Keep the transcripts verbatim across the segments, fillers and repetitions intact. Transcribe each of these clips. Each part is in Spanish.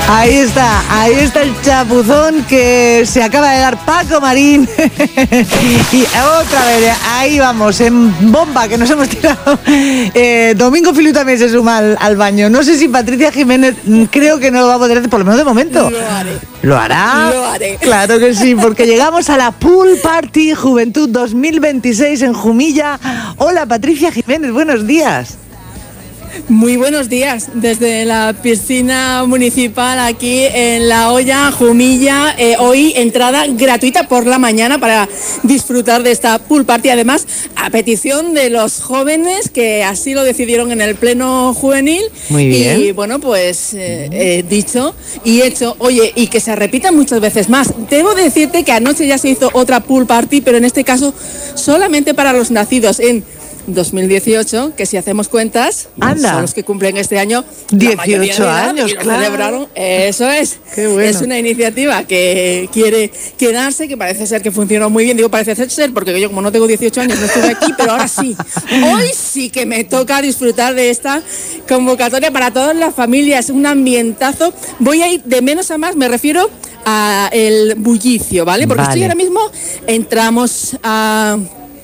Ahí está, ahí está el chapuzón que se acaba de dar Paco Marín. Y otra vez, ahí vamos, en bomba, que nos hemos tirado. Eh, Domingo Filú también se suma al, al baño. No sé si Patricia Jiménez, creo que no lo va a poder hacer, por lo menos de momento. Lo haré. ¿Lo hará? Lo haré. Claro que sí, porque llegamos a la Pool Party Juventud dos mil veintiséis en Jumilla. Hola, Patricia Jiménez, buenos días. Muy buenos días, desde la piscina municipal aquí en La Hoya, Jumilla. Eh, hoy entrada gratuita por la mañana para disfrutar de esta pool party, además a petición de los jóvenes que así lo decidieron en el pleno juvenil. Muy bien. Y bueno, pues eh, eh, dicho y hecho, oye, y que se repita muchas veces más. Debo decirte que anoche ya se hizo otra pool party, pero en este caso solamente para los nacidos en dos mil dieciocho, que si hacemos cuentas, Anda. son los que cumplen este año dieciocho años, y lo claro. celebraron. Eso es. Qué bueno. Es una iniciativa que quiere quedarse, que parece ser que funcionó muy bien. Digo, parece ser, porque yo como no tengo dieciocho años no estuve aquí, pero ahora sí. Hoy sí que me toca disfrutar de esta convocatoria para todas las familias. Un ambientazo. Voy a ir de menos a más, me refiero a el bullicio, ¿vale? Porque Vale. estoy ahora mismo, entramos a...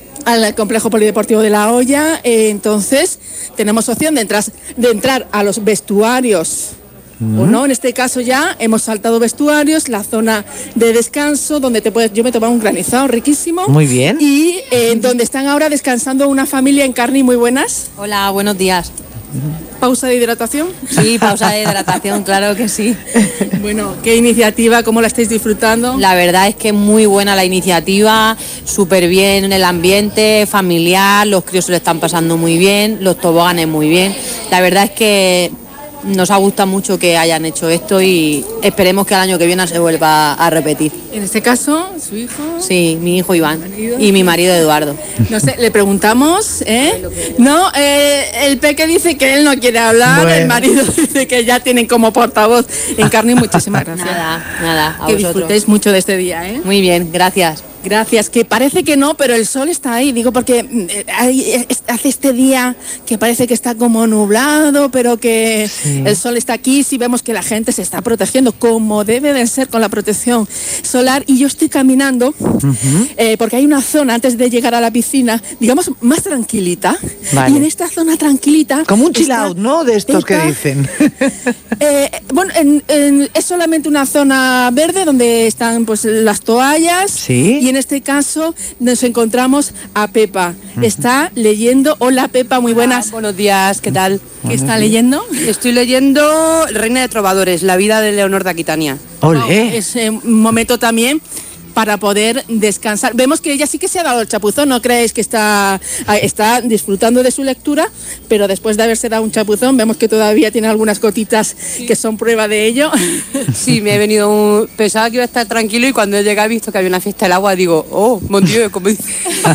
al complejo polideportivo de La Hoya, eh, entonces tenemos opción de entrar, de entrar a los vestuarios, mm. o no, en este caso ya hemos saltado vestuarios, la zona de descanso, donde te puedes, yo me he tomado un granizado riquísimo. Muy bien. Y eh, donde están ahora descansando una familia en Carni, muy buenas. Hola, buenos días. ¿Pausa de hidratación? Sí, pausa de hidratación, claro que sí. Bueno, ¿qué iniciativa? ¿Cómo la estáis disfrutando? La verdad es que es muy buena la iniciativa, súper bien el ambiente familiar, los críos se lo están pasando muy bien, los toboganes muy bien. La verdad es que nos ha gustado mucho que hayan hecho esto y esperemos que el año que viene se vuelva a repetir. En este caso, su hijo. Sí, mi hijo Iván y mi marido Eduardo. No sé, le preguntamos, ¿eh? No, eh, el peque dice que él no quiere hablar, bueno. El marido dice que ya tienen como portavoz en Carni. Muchísimas gracias. Nada, nada, a que vosotros. disfrutéis mucho de este día, ¿eh? Muy bien, gracias. Gracias, que parece que no, pero el sol está ahí, digo, porque eh, hay, es, hace este día que parece que está como nublado, pero que sí. El sol está aquí, sí vemos que la gente se está protegiendo, como debe de ser con la protección solar, y yo estoy caminando, uh-huh. eh, porque hay una zona antes de llegar a la piscina, digamos, más tranquilita, vale. Y en esta zona tranquilita... Como un chill out, ¿no?, de estos está, que dicen. eh, bueno, en, en, es solamente una zona verde donde están pues las toallas, sí. Y en este caso nos encontramos a Pepa. Uh-huh. Está leyendo. Hola Pepa, muy buenas. Ah, buenos días, ¿qué tal? ¿Qué está leyendo? Estoy leyendo Reina de Trovadores, la vida de Leonor de Aquitania. ¡Olé! Oh, es un eh, momento también para poder descansar. Vemos que ella sí que se ha dado el chapuzón, no creéis que está, está disfrutando de su lectura, pero después de haberse dado un chapuzón, vemos que todavía tiene algunas gotitas sí. Que son prueba de ello. Sí, me he venido, un... pensaba que iba a estar tranquilo y cuando llegué he visto que había una fiesta del agua, digo, oh, mon Dieu, como dice.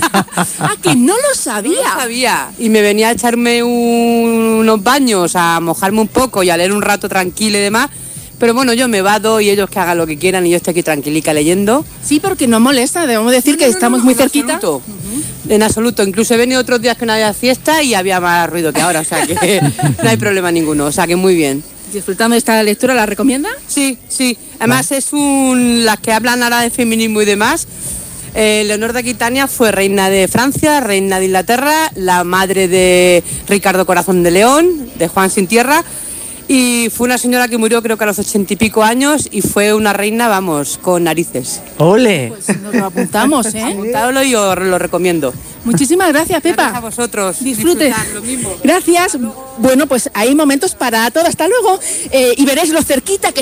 Ah, que no lo sabía. No lo sabía. Y me venía a echarme un... unos baños, a mojarme un poco y a leer un rato tranquilo y demás. Pero bueno, yo me vado y ellos que hagan lo que quieran y yo estoy aquí tranquilica leyendo. Sí, porque no molesta, debemos decir no, que no, estamos no, no, muy cerquita. Absoluto. Uh-huh. En absoluto, incluso he venido otros días que no había fiesta y había más ruido que ahora, o sea que no hay problema ninguno, o sea que muy bien. ¿Disfrutando de esta lectura, la recomienda? Sí, sí, además es un... las que hablan ahora de feminismo y demás. Eh, Leonor de Aquitania fue reina de Francia, reina de Inglaterra, la madre de Ricardo Corazón de León, de Juan Sin Tierra. Y fue una señora que murió creo que a los ochenta y pico años y fue una reina, vamos, con narices. ¡Ole! Pues nos lo apuntamos, ¿eh? Apuntadlo y os lo recomiendo. Muchísimas gracias, Pepa. Gracias a vosotros. Disfrute. Lo mismo. Gracias. Bueno, pues hay momentos para todo. Hasta luego. Eh, y veréis lo cerquita que